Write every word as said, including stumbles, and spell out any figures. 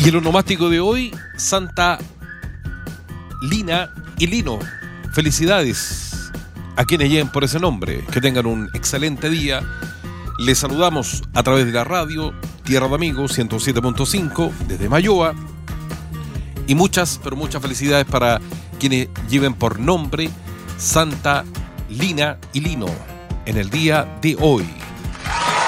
Y el onomástico de hoy, Santa Lina y Lino. Felicidades a quienes lleguen por ese nombre. Que tengan un excelente día. Les saludamos a través de la radio Tierra de Amigos ciento siete punto cinco desde Mayoa. Y muchas, pero muchas felicidades para quienes lleven por nombre Santa Lina y Lino en el día de hoy.